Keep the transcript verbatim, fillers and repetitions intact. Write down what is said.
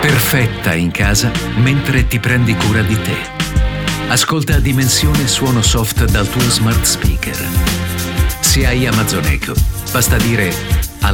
Perfetta in casa mentre ti prendi cura di te. Ascolta Dimensione Suono Soft dal tuo smart speaker. Se hai Amazon Echo, basta dire